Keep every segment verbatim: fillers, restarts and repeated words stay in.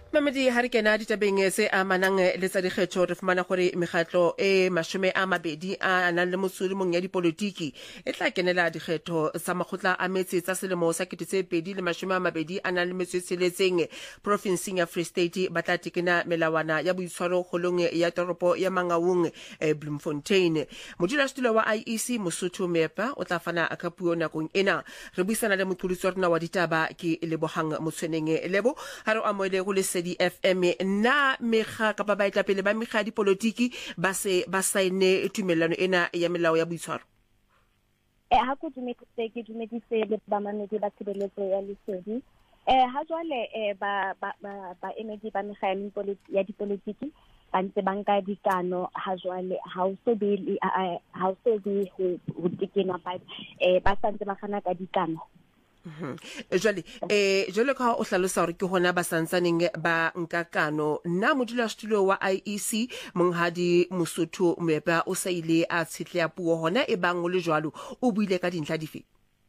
Mamedi ha re kena ditabeng se amanang le tsa dikgetho re fumana gore megatlo e mashome a mabedi a nang le motsodi mong ya dipolotiki e tla kenela dikgetho tsa makgotla a metse tsa selemo sa kete tse pedi le mashome a mabedi a nang le metso e tsheletseng provinceng ya Free State ba tla tekena melawana ya boitshwaro kgolong ya toropo ya Mangaung eh, Bloemfontein. Modulasetulo wa I E C Mosotho Mepa o tla fana ka puo nakong ena. Re buisana le moqolotsi wa rona wa ditaba ke Lebohang Motshweneng Lebo ha re amohele go le D F M na mekga kapa baetapele ba mekga dipolotiki ba se ba saene tumellano ena ya melao ya boitshwaro. Eh ha go dumedise ke dumedise le ba mamedi ba tshebeletso ya lesedi eh ha jwale eh ba ba ba emedi ba mekga ya dipolotiki ba ntse banka dikano ha jwale ha o so be ha o so be ho tikena ba eh ba santse ba gana ka dikano. Mhm. Jwale eh jwale ka o hlalosa hore ke hona ba santsaneng ba nkakano na modulasetulo wa I E C monghadi Mosotho Mepa o sa ile a tshitlea puo hona e bang o le jwalo o buile ka dintlha dife?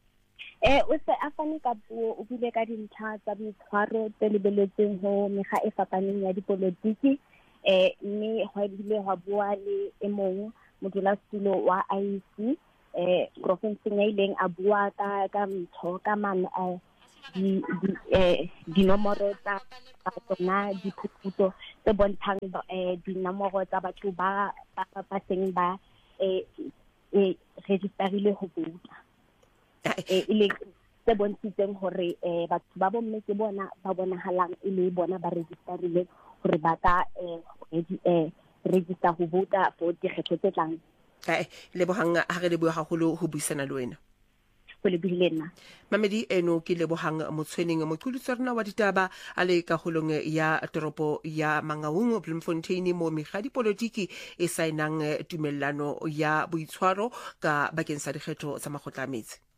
Eh o se a fane ka puo o buile ka dintlha tsa boitshwaro tse lebeletseng ho mekga e fapaneng ya dipolotiki eh mme ho bile ho bua le e mong modulasetulo wa I E C eh provinceng ya ileng a bua ka ka ntho ka man eh di eh dinomoro tsa tsona diphuputso tse bontshang eh dinomoro tsa batho ba ba seng ba eh eh registerile ho vouta eh ile tse bontshitseng hore eh batho ba bomme ke bona ba bonahalang ile bona ba registerile hore ba ka eh register ho vouta for dikgetho tse tlang. Kae Lebohang ha re le bua haholo ho buisana le wena. Go le bilena Mamedi eno ke Lebohang Motshweneng moqolotsi rona wa ditaba a le ka holong ya toropo ya Mangaung Bloemfontein mo mekga dipolotiki e saenang tumellano ya boitshwaro ka bakeng sa dikgetho tsa makgotla a metse.